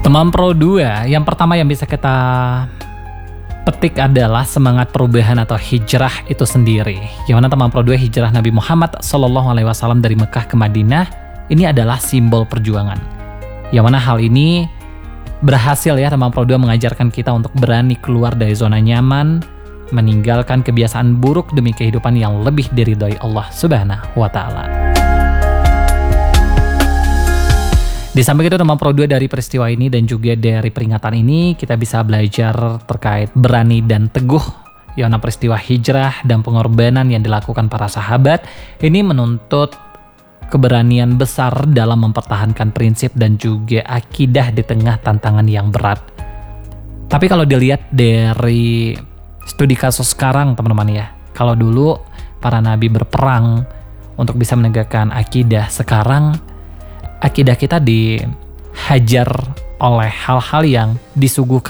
Teman Pro 2, yang pertama yang bisa kita petik adalah semangat perubahan atau hijrah itu sendiri. Yang mana teman Pro 2 hijrah Nabi Muhammad SAW dari Mekah ke Madinah, ini adalah simbol perjuangan. Yang mana hal ini berhasil ya teman Pro 2 mengajarkan kita untuk berani keluar dari zona nyaman, meninggalkan kebiasaan buruk demi kehidupan yang lebih diridhoi Allah Subhanahu wa Ta'ala. Di samping itu teman Pro 2 dari peristiwa ini dan juga dari peringatan ini kita bisa belajar terkait berani dan teguh. Yang peristiwa hijrah dan pengorbanan yang dilakukan para sahabat ini menuntut keberanian besar dalam mempertahankan prinsip dan juga akidah di tengah tantangan yang berat. Tapi kalau dilihat dari studi kasus sekarang teman-teman ya, kalau dulu para nabi berperang untuk bisa menegakkan akidah, sekarang akidah kita dihajar oleh hal-hal yang disuguhkan